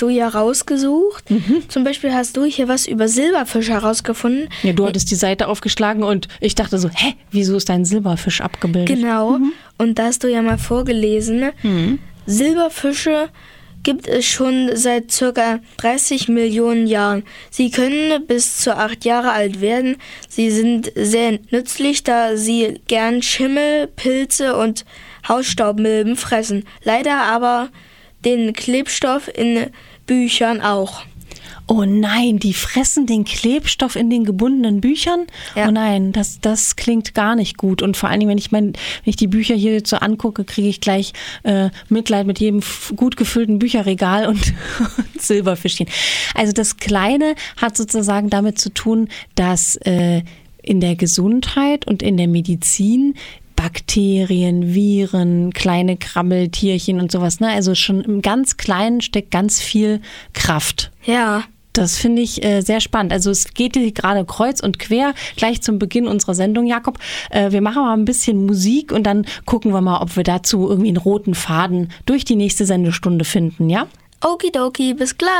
hast du ja rausgesucht. Zum Beispiel hast du hier was über Silberfische herausgefunden. Ja, du hattest die Seite aufgeschlagen und ich dachte so, wieso ist ein Silberfisch abgebildet? Genau, und da hast du ja mal vorgelesen. Silberfische gibt es schon seit ca. 30 Millionen Jahren. Sie können bis zu 8 Jahre alt werden. Sie sind sehr nützlich, da sie gern Schimmel, Pilze und Hausstaubmilben fressen. Leider aber den Klebstoff in Büchern auch. Oh nein, die fressen den Klebstoff in den gebundenen Büchern? Ja. Oh nein, das klingt gar nicht gut. Und vor allen Dingen, wenn ich die Bücher hier jetzt so angucke, kriege ich gleich Mitleid mit jedem gut gefüllten Bücherregal und Silberfischchen. Also das Kleine hat sozusagen damit zu tun, dass in der Gesundheit und in der Medizin Bakterien, Viren, kleine Krabbeltierchen und sowas, ne? Also schon im ganz Kleinen steckt ganz viel Kraft. Ja. Das finde ich sehr spannend. Also es geht hier gerade kreuz und quer, gleich zum Beginn unserer Sendung, Jakob. Wir machen mal ein bisschen Musik und dann gucken wir mal, ob wir dazu irgendwie einen roten Faden durch die nächste Sendestunde finden, ja? Okidoki, bis gleich.